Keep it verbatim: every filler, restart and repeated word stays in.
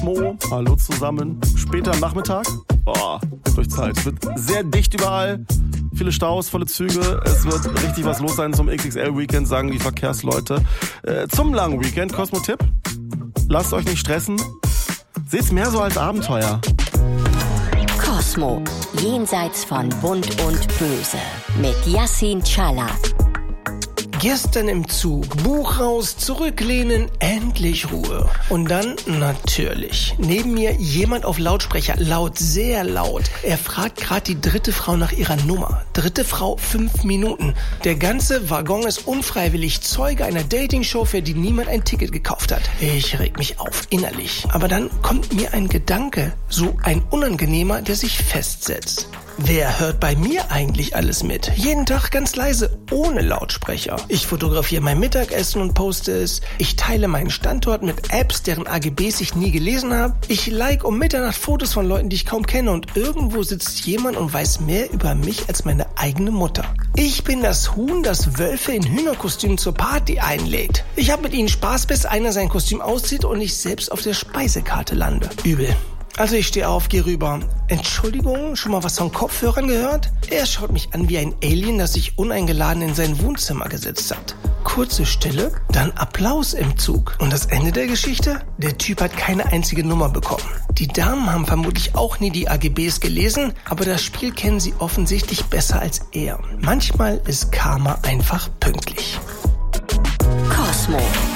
Mo, hallo zusammen. Später am Nachmittag, boah, nehmt euch Zeit. Es wird sehr dicht überall, viele Staus, volle Züge. Es wird richtig was los sein zum X X L-Weekend, sagen die Verkehrsleute. Äh, zum langen Weekend, Cosmo-Tipp, lasst euch nicht stressen. Seht's mehr so als Abenteuer. Cosmo, jenseits von Bunt und Böse, mit Yassin Challa. Gestern im Zug, Buch raus, zurücklehnen, endlich Ruhe. Und dann, natürlich, neben mir jemand auf Lautsprecher, laut, sehr laut. Er fragt gerade die dritte Frau nach ihrer Nummer. Dritte Frau, fünf Minuten. Der ganze Waggon ist unfreiwillig Zeuge einer Dating-Show, für die niemand ein Ticket gekauft hat. Ich reg mich auf, innerlich. Aber dann kommt mir ein Gedanke, so ein unangenehmer, der sich festsetzt. Wer hört bei mir eigentlich alles mit? Jeden Tag ganz leise, ohne Lautsprecher. Ich fotografiere mein Mittagessen und poste es. Ich teile meinen Standort mit Apps, deren A G Bs ich nie gelesen habe. Ich like um Mitternacht Fotos von Leuten, die ich kaum kenne. Und irgendwo sitzt jemand und weiß mehr über mich als meine eigene Mutter. Ich bin das Huhn, das Wölfe in Hühnerkostümen zur Party einlädt. Ich habe mit ihnen Spaß, bis einer sein Kostüm auszieht und ich selbst auf der Speisekarte lande. Übel. Also ich stehe auf, gehe rüber. Entschuldigung, schon mal was von Kopfhörern gehört? Er schaut mich an wie ein Alien, das sich uneingeladen in sein Wohnzimmer gesetzt hat. Kurze Stille, dann Applaus im Zug. Und das Ende der Geschichte? Der Typ hat keine einzige Nummer bekommen. Die Damen haben vermutlich auch nie die A G Bs gelesen, aber das Spiel kennen sie offensichtlich besser als er. Manchmal ist Karma einfach pünktlich. Cosmo.